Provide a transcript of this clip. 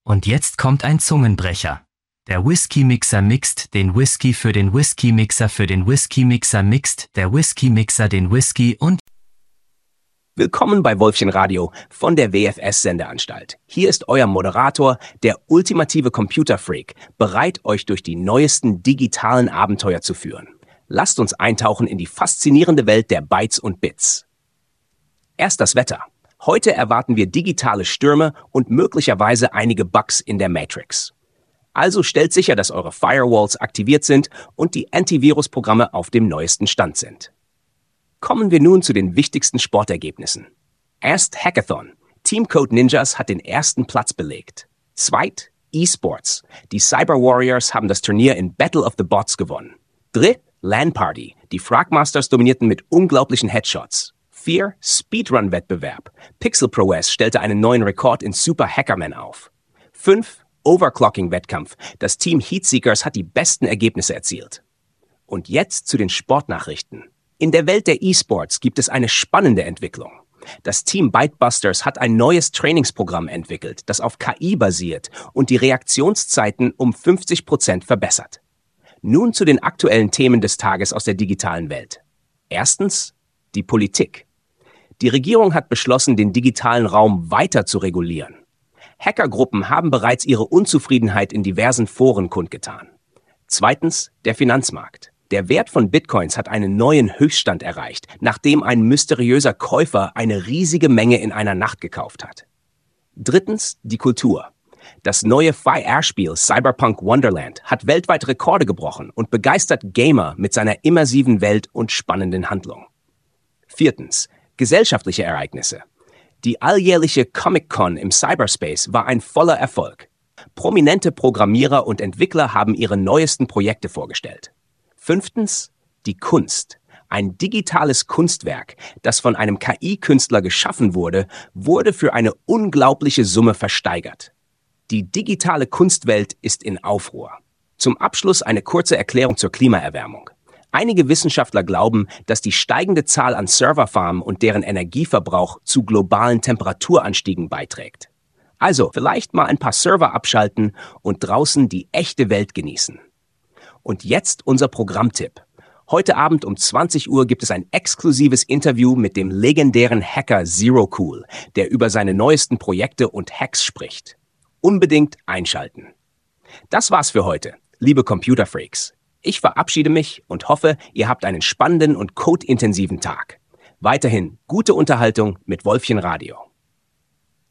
Und jetzt kommt ein Zungenbrecher. Der Whisky-Mixer mixt den Whisky für den Whisky-Mixer für den Whisky-Mixer mixt der Whisky-Mixer den Whisky und... Willkommen bei Wolfchen Radio von der WFS-Sendeanstalt. Hier ist euer Moderator, der ultimative Computerfreak, bereit, euch durch die neuesten digitalen Abenteuer zu führen. Lasst uns eintauchen in die faszinierende Welt der Bytes und Bits. Erst das Wetter. Heute erwarten wir digitale Stürme und möglicherweise einige Bugs in der Matrix. Also stellt sicher, dass eure Firewalls aktiviert sind und die Antivirus-Programme auf dem neuesten Stand sind. Kommen wir nun zu den wichtigsten Sportergebnissen. Erst Hackathon. Team Code Ninjas hat den ersten Platz belegt. Zweit, E-Sports. Die Cyber Warriors haben das Turnier in Battle of the Bots gewonnen. Dritt, LAN Party. Die Fragmasters dominierten mit unglaublichen Headshots. 4, Speedrun-Wettbewerb. Pixel ProS stellte einen neuen Rekord in Super Hackerman auf. 5, Overclocking-Wettkampf. Das Team Heatseekers hat die besten Ergebnisse erzielt. Und jetzt zu den Sportnachrichten. In der Welt der E-Sports gibt es eine spannende Entwicklung. Das Team Bytebusters hat ein neues Trainingsprogramm entwickelt, das auf KI basiert und die Reaktionszeiten um 50% verbessert. Nun zu den aktuellen Themen des Tages aus der digitalen Welt. Erstens, die Politik. Die Regierung hat beschlossen, den digitalen Raum weiter zu regulieren. Hackergruppen haben bereits ihre Unzufriedenheit in diversen Foren kundgetan. Zweitens, der Finanzmarkt. Der Wert von Bitcoins hat einen neuen Höchststand erreicht, nachdem ein mysteriöser Käufer eine riesige Menge in einer Nacht gekauft hat. Drittens, die Kultur. Das neue VR-Spiel Cyberpunk Wonderland hat weltweit Rekorde gebrochen und begeistert Gamer mit seiner immersiven Welt und spannenden Handlung. Viertens, gesellschaftliche Ereignisse. Die alljährliche Comic-Con im Cyberspace war ein voller Erfolg. Prominente Programmierer und Entwickler haben ihre neuesten Projekte vorgestellt. Fünftens, die Kunst. Ein digitales Kunstwerk, das von einem KI-Künstler geschaffen wurde, wurde für eine unglaubliche Summe versteigert. Die digitale Kunstwelt ist in Aufruhr. Zum Abschluss eine kurze Erklärung zur Klimaerwärmung. Einige Wissenschaftler glauben, dass die steigende Zahl an Serverfarmen und deren Energieverbrauch zu globalen Temperaturanstiegen beiträgt. Also vielleicht mal ein paar Server abschalten und draußen die echte Welt genießen. Und jetzt unser Programmtipp. Heute Abend um 20 Uhr gibt es ein exklusives Interview mit dem legendären Hacker Zero Cool, der über seine neuesten Projekte und Hacks spricht. Unbedingt einschalten. Das war's für heute, liebe Computerfreaks. Ich verabschiede mich und hoffe, ihr habt einen spannenden und codeintensiven Tag. Weiterhin gute Unterhaltung mit Wolfchen Radio.